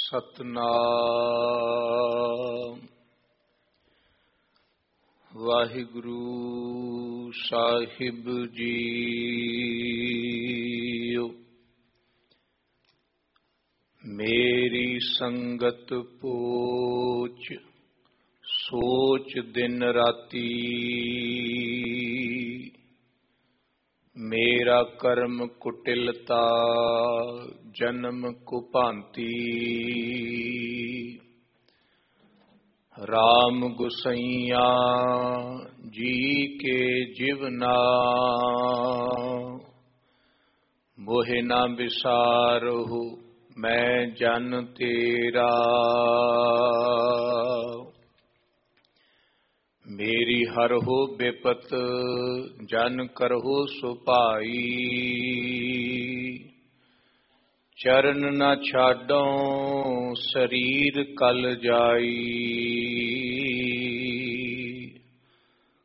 ਸਤਨਾਮ ਵਾਹਿਗੁਰੂ ਸਾਹਿਬ JIO. ਮੇਰੀ ਸੰਗਤ ਪੋਚ ਸੋਚ ਦਿਨ ਰਾਤੀ, ਮੇਰਾ ਕਰਮ ਕੁਟਿਲਤਾ ਜਨਮ ਕੁਭਾਂਤੀ। ਰਾਮ ਗੁਸਈਆ ਜੀ ਕੇ ਜਿਵਨਾ, ਮੋਹਿ ਨਾ ਵਿਸਾਰਹੁ ਮੈਂ ਜਨ ਤੇਰਾ। ਮੇਰੀ ਹਰਹੁ ਬਿਪਤ ਜਨ ਕਰਹੁ ਸੁਭਾਈ, ਚਰਨ ਨ ਛਾਡਉ ਸਰੀਰ ਕਲ ਜਾਈ।